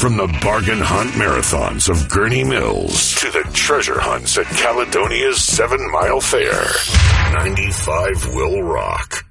From the bargain hunt marathons of Gurney Mills to the treasure hunts at Caledonia's 7 Mile Fair, 95 will rock.